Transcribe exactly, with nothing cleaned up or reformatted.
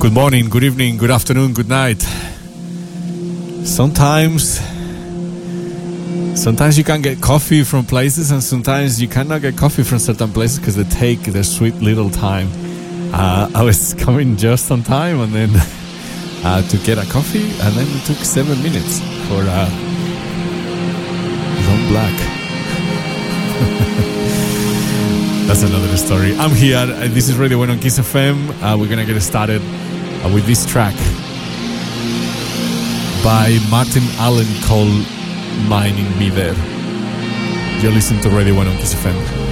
Good morning, good evening, good afternoon, good night. Sometimes, sometimes you can get coffee from places, and sometimes you cannot get coffee from certain places because they take their sweet little time. Uh, I was coming just on time, and then uh, to get a coffee, and then it took seven minutes for uh, long black. That's another story. I'm here. Uh, this is Radio One on Kiss F M. Uh, we're gonna get started uh, with this track by Martin Allen called Mining Me There. You're listening to Radio One on Kiss F M.